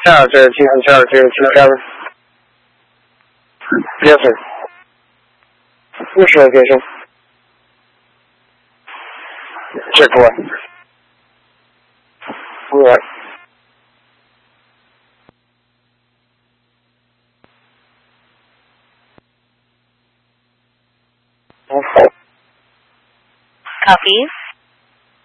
Charles. Yes, sir. Which location? Chick-fil-A. Right. Copy.